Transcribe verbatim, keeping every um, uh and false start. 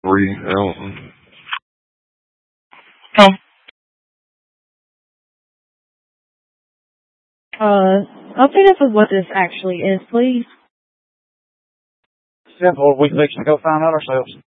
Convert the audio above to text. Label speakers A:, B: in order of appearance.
A: Three Elton.
B: Oh.
C: Uh, update us with what this actually is, please.
B: Simple. We fix to go find out ourselves.